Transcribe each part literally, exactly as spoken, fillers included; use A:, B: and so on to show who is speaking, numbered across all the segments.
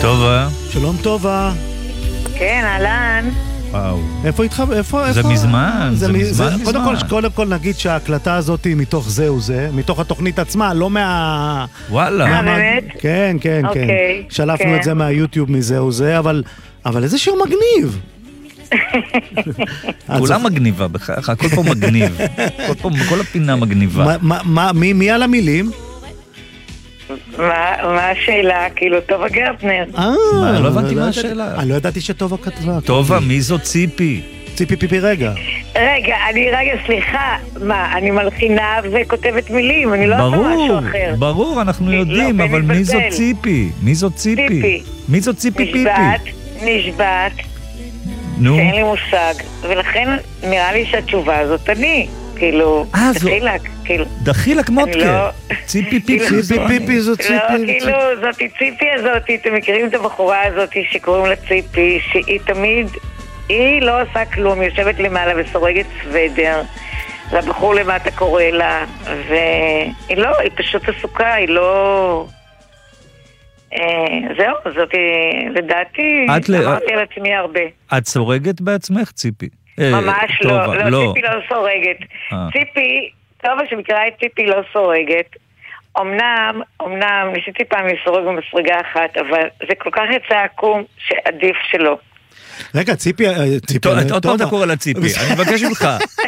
A: טובה.
B: שלום טובה.
C: כן, אהלן.
A: וואו.
B: איפה איתך? איפה?
A: זה מזמן, זה מזמן, מזמן.
B: קודם כל, קודם כל נגיד שההקלטה הזאת היא מתוך זהו זה, מתוך התוכנית עצמה, לא מה...
A: וואלה.
C: מה באמת?
B: כן, כן, כן.
C: אוקיי,
B: שלפנו
C: כן.
B: את זה מהיוטיוב מזהו זה, אבל... אבל איזה שיר מגניב.
A: כולה מגניבה, בכך, הכל פה מגניב. כל פה, כל הפינה מגניבה.
B: מה, מה, מה, מי, מי על המילים?
C: מה, מה השאלה? כאילו, טובה גרטנר.
B: אה,
A: מה, לא הבנתי מה השאלה.
B: אני לא ידעתי שטובה כתבה.
A: טובה, מי זו ציפי?
B: ציפי פיפי רגע.
C: רגע, אני רגע, סליחה. מה, אני מלחינה וכותבת מילים, אני לא עושה משהו אחר.
A: ברור, אנחנו יודעים, אבל מי זו ציפי? מי זו ציפי?
C: ציפי.
A: מי זו ציפי פיפי?
C: נשבעת, נשבעת,
A: נו.
C: שאין לי מושג. ולכן נראה לי שהתשובה הזאת אני. כאילו,
A: אה, זו-
C: דחילק, כאילו.
A: דחילק
C: אני
A: מודקה.
C: לא-
A: ציפי פיפי.
C: כאילו-
A: זו
B: ציפי
A: אני.
B: פיפי זו ציפי.
C: לא, כאילו, זאתי ציפי הזאתי, אתם מכירים את הבחורה הזאתי שקוראים לה ציפי, שהיא תמיד, היא לא עושה כלום, היא יושבת למעלה וסורגת סוודר, והבחור למטה קורא לה, והיא לא, היא פשוט עסוקה, היא לא... אה, זהו, זאתי, לדעתי,
A: את ל-
C: אמרתי על עצמי הרבה.
A: את סורגת בעצמך, ציפי? אה,
C: ממש
A: טובה,
C: לא, לא, ציפי לא סורגת.
A: אה.
C: ציפי, טובה שמקרא את ציפי לא סורגת. אמנם, אמנם, ניסיתי פעם לסורג במסרגה אחת, אבל זה כל כך יצא עקום שעדיף שלא.
B: רגע, ציפי, ציפי,
A: טוב, עוד פעם
B: טובה.
A: אתה קורא לה ציפי, אני מבקש ממך.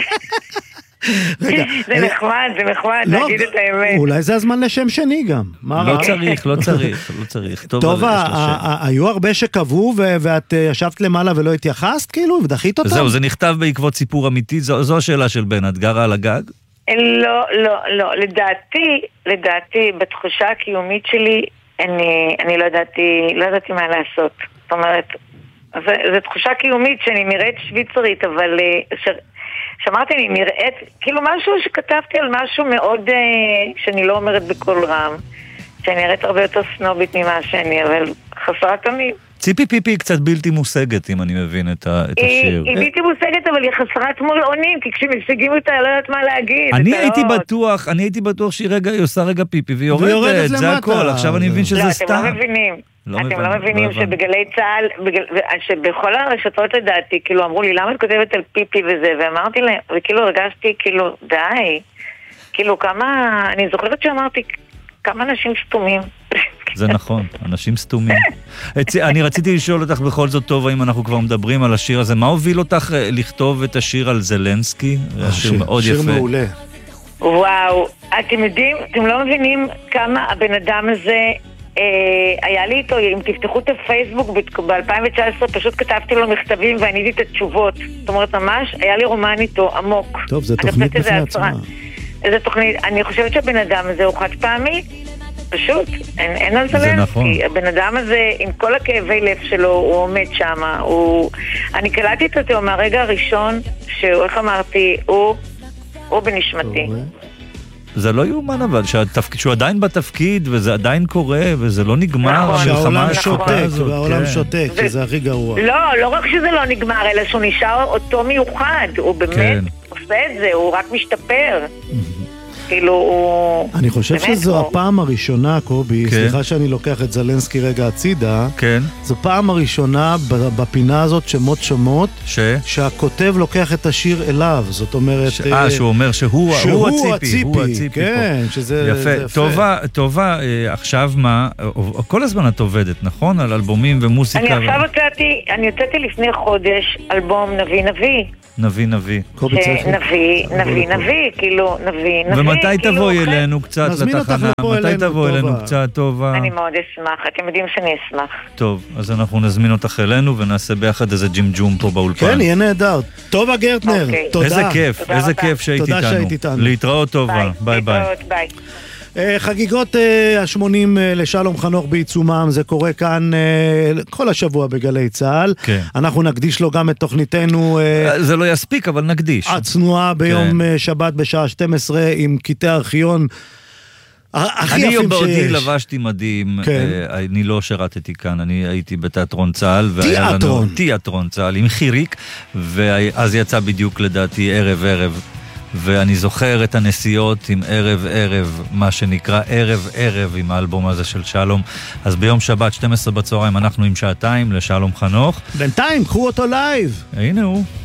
B: רגע,
C: זה נחמד, זה נחמד,
B: לא,
C: להגיד את האמת.
B: אולי זה הזמן לשם שני גם. מה
A: לא
B: רע?
A: צריך, לא צריך, לא צריך. טובה,
B: טובה,
A: יש לה שם.
B: ה- ה- היו הרבה שקבעו ו- ואת אה, ישבת למעלה ולא התייחסת כאילו ודחית אותם?
A: זהו, זה נכתב בעקבות סיפור אמיתי, זו, זו השאלה של בן, את גרה על הגג?
C: לא, לא, לא. לדעתי, לדעתי, בתחושה הקיומית שלי, אני, אני לא ידעתי, לא ידעתי מה לעשות. זאת אומרת, זה- זו תחושה קיומית שאני נראית שוויצרית, אבל אה, ש... שאמרתי, אני נראית, כאילו משהו שכתבתי על משהו מאוד, אה, שאני לא אומרת בקול רם, שאני נראית הרבה יותר סנובית ממה שאני, אבל חסרת אונים.
A: ציפי פיפי היא קצת בלתי מושגת, אם אני מבין את, ה, את
C: היא,
A: השיר.
C: היא בלתי מושגת, אבל היא חסרת מול אונים, כי כשמשיגים אותה, לא יודעת מה להגיד.
A: אני
C: אתה
A: הייתי
C: לא...
A: בטוח, אני הייתי בטוח שהיא רגע, היא עושה רגע פיפי והיא
B: ויורדת
A: יורדת, זה
B: למטה.
A: הכל, עכשיו אני מבין שזה
C: לא,
A: סתם.
C: אתם לא מבינים.
A: לא
C: אתם
A: הבנתי,
C: לא מבינים
A: לא הבנתי.
C: שבגלי צה"ל, בגל... שבכל הרשתות לדעתי, כאילו אמרו לי, למה את כותבת על פיפי וזה? ואמרתי להם, וכאילו הרגשתי, כאילו, די. כאילו, כמה, אני זוכרת שאמרתי, כמה אנשים סתומים.
A: זה נכון, אנשים סתומים. הצ- אני רציתי לשאול אותך בכל זאת, טובה, אם אנחנו כבר מדברים על השיר הזה, מה הוביל אותך אה, לכתוב את השיר על זלנסקי? זה שיר מאוד
B: שיר
A: יפה.
B: מעולה.
C: וואו, אתם יודעים, אתם לא מבינים כמה הבן אדם הזה, אה, היה לי איתו, אם תפתחו את הפייסבוק ב-אלפיים תשע עשרה, פשוט כתבתי לו מכתבים ועניתי את התשובות. זאת אומרת, ממש, היה לי רומן איתו עמוק.
B: טוב, זה
C: אני
B: תוכנית
C: חושבת שזה
B: בפני
C: הצרה.
B: עצמה.
C: איזה תוכנית, אני חושבת שהבן אדם הזה הוא חד פעמי. פשוט, אין, אין על
A: זה
C: זלנסקי.
A: נכון.
C: הבן אדם הזה, עם כל הכאבי לב שלו, הוא עומד שם. הוא... אני קלטתי אותו מהרגע הראשון, שהוא, איך אמרתי, הוא, הוא בנשמתי.
A: זה לא יאומן אבל, שהתפק- שהוא עדיין בתפקיד, וזה עדיין קורה, וזה לא נגמר,
C: נכון.
A: המלחמה
B: שהעולם
A: השקטה
B: שותק,
A: הזאת,
B: והעולם
A: כן.
B: שותק,
C: זה-
B: שזה הכי גרוע.
C: לא, לא רק שזה לא נגמר, אלא שהוא נשאר אותו מיוחד. הוא באמת
A: כן.
C: עושה את זה, הוא רק משתפר. כאילו, הוא...
B: אני חושב
C: באמת,
B: שזו
C: הוא-
B: הפעם הראשונה, קובי,
A: כן.
B: סליחה שאני לוקח את זלנסקי רגע הצידה,
A: כן,
B: זו פעם הראשונה ב- בפינה הזאת שמות שמות,
A: ש...
B: שהכותב לוקח את השיר אליו, זאת אומרת...
A: ש- אה, שהוא אומר שהוא הוא
B: שהוא
A: הציפי, הוא הציפי פה.
B: כן, שזה זה
A: יפה, טובה, טובה, אה, עכשיו מה, אה, כל הזמן את עובדת, נכון? על אלבומים ומוסיקה.
C: אני
A: ו-
C: עכשיו הוצאתי, אני הוצאתי לפני חודש אלבום נביא נביא.
A: נביא נביא.
B: קובי צריך...
C: שנביא, נביא, נביא, כאילו, נביא, נביא.
A: ומתי
C: כאילו,
A: תבואי
C: אחרי-
A: אלינו קצת
B: נזמין אותך
A: לתחנה?
B: לפה
A: מתי
B: אלינו,
A: תבואי אלינו
B: טובה.
A: קצת, טובה?
C: אני מאוד אשמח, אתם יודעים שאני אשמח.
A: טוב, אז אנחנו נזמין אותך אלינו ונעשה ביחד איזה ג'ימג'ום פה באולפן.
B: כן, יהיה נהדר. טובה גרטנר,
C: אוקיי.
B: תודה.
A: איזה כיף,
C: תודה
A: איזה
C: רבה.
A: כיף שהיית
B: תודה
A: איתנו.
B: שהיית איתנו.
A: להתראות טובה, ביי ביי.
C: להתראות, ביי.
B: אה, חגיגות אה, ה-שמונים אה, לשלום חנוך בעיצומם, זה קורה כאן אה, כל השבוע בגלי צה"ל.
A: כן.
B: אנחנו נקדיש לו גם את תוכניתנו אה,
A: זה לא יספיק, אבל נקדיש.
B: הצנועה ביום
A: כן.
B: אה, שבת בשעה שתים עשרה עם קטעי ארכיון ה- הכי
A: אני
B: יפים
A: בעודי
B: שיש.
A: לבשתי מדים,
B: כן.
A: אה, אני לא שירתתי כאן, אני הייתי בתיאטרון צה"ל, והיה לנו
B: תיאטרון.
A: תיאטרון צה"ל עם חיריק, ואז יצא בדיוק לדעתי ערב ערב, ואני זוכר את הנסיעות עם ערב ערב, מה שנקרא ערב ערב עם האלבום הזה של שלום. אז ביום שבת שתים עשרה בצהריים אנחנו עם שעתיים לשלום חנוך.
B: בינתיים, קחו אותו לייב.
A: הנה הוא.